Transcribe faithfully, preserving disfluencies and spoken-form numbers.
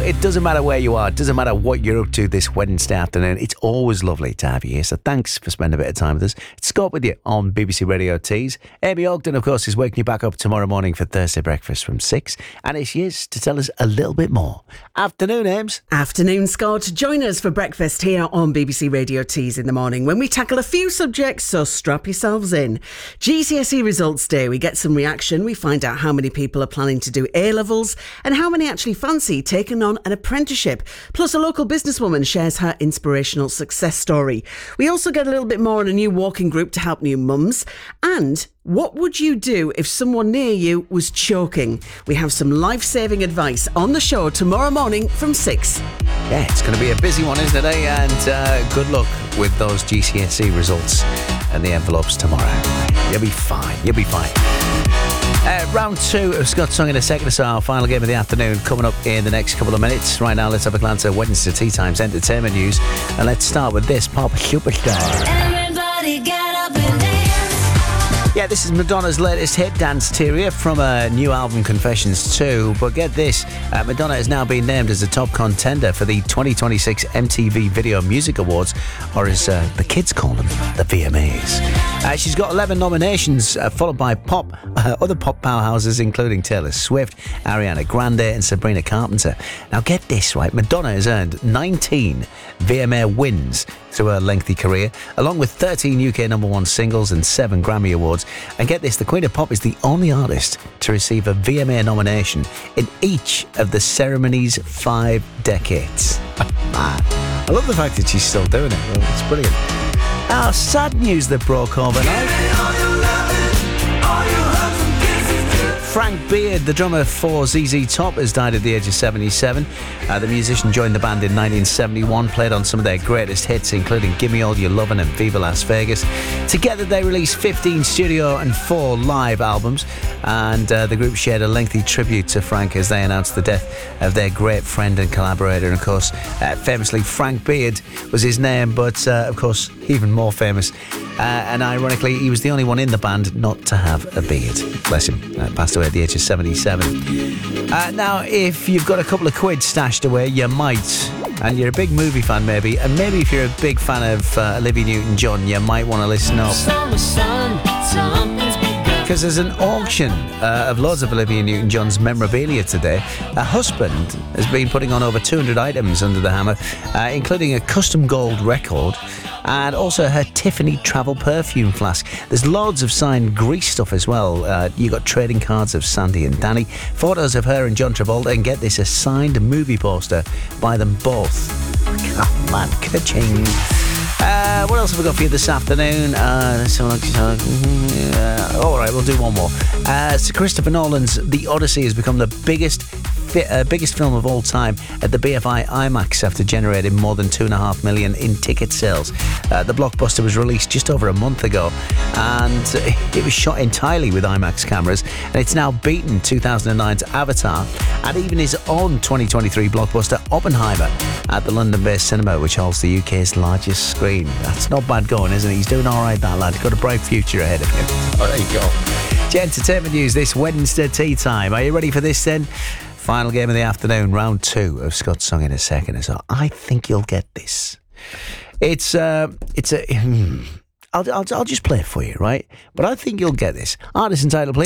it doesn't matter where you are, it doesn't matter what you're up to this Wednesday afternoon. It's always lovely to have you here. So thanks for spending a bit of time with us. It's Scott with you on B B C Radio Tees. Amy Ogden, of course, is waking you back up tomorrow morning for Thursday breakfast from six. And here she is to tell us a little bit more. Afternoon, Ames. Afternoon, Scott. Join us for breakfast here on B B C Radio Tees in the morning when we tackle a few subjects, so strap yourselves in. G C S E results day. We get some reaction. We find out how many people are planning to do A-levels and how many actually fancy taking on an apprenticeship. Plus, a local businesswoman shares her inspirational success story. We also get a little bit more on a new walking group to help new mums. And what would you do if someone near you was choking? We have some life-saving advice on the show tomorrow morning from six. Yeah, it's going to be a busy one, isn't it? Eh? And uh, good luck with those G C S E results and the envelopes tomorrow. You'll be fine. You'll be fine. Uh, round two of Scott's Song in a second or so. Our final game of the afternoon coming up in the next couple of minutes. Right now, let's have a glance at Wednesday Tea Times entertainment news. And let's start with this pop superstar. Everybody get up and dance. Yeah, this is Madonna's latest hit, Danceteria, from a new album, Confessions two. But get this, uh, Madonna has now been named as a top contender for the twenty twenty-six M T V Video Music Awards, or as uh, the kids call them, the V M As. Uh, she's got eleven nominations, uh, followed by pop, uh, other pop powerhouses, including Taylor Swift, Ariana Grande, and Sabrina Carpenter. Now get this, right, Madonna has earned nineteen V M A wins through her lengthy career, along with thirteen U K number one singles and seven Grammy Awards. And get this, the Queen of Pop is the only artist to receive a V M A nomination in each of the ceremony's five decades. I love the fact that she's still doing it. It's brilliant. Now, sad news that broke overnight. Frank Beard, the drummer for Z Z Top, has died at the age of seventy-seven. Uh, the musician joined the band in nineteen seventy-one, played on some of their greatest hits, including Gimme All Your Lovin' and Viva Las Vegas. Together, they released fifteen studio and four live albums, and uh, the group shared a lengthy tribute to Frank as they announced the death of their great friend and collaborator. And of course, uh, famously, Frank Beard was his name, but uh, of course, even more famous. Uh, and ironically, he was the only one in the band not to have a beard. Bless him. Uh, passed away at the age of seventy-seven. Uh, now, if you've got a couple of quid stashed away, you might, and you're a big movie fan maybe, and maybe if you're a big fan of uh, Olivia Newton-John, you might want to listen up. Because there's an auction uh, of loads of Olivia Newton-John's memorabilia today. Her husband has been putting on over two hundred items under the hammer, uh, including a custom gold record and also her Tiffany travel perfume flask. There's loads of signed Grease stuff as well. Uh, you got trading cards of Sandy and Danny, photos of her and John Travolta, and get this, a signed movie poster by them both. Oh man, ka-ching. Uh, what else have we got for you this afternoon? Uh, so, uh, all right, we'll do one more. Uh, so Christopher Nolan's The Odyssey has become the biggest fi- uh, biggest film of all time at the B F I IMAX after generating more than two and a half million in ticket sales. Uh, the blockbuster was released just over a month ago, and it was shot entirely with IMAX cameras, and it's now beaten two thousand nine's Avatar and even his own twenty twenty-three blockbuster Oppenheimer at the London-based cinema, which holds the U K's largest screen. That's not bad going, isn't it? He's doing all right, that lad. Got a bright future ahead of him. Oh, there you go. It's entertainment news this Wednesday tea time. Are you ready for this then? Final game of the afternoon, round two of Scott's Song in a second or so. I think you'll get this. It's uh, it's a. I'll, I'll I'll just play it for you, right? But I think you'll get this. Artist and title, please.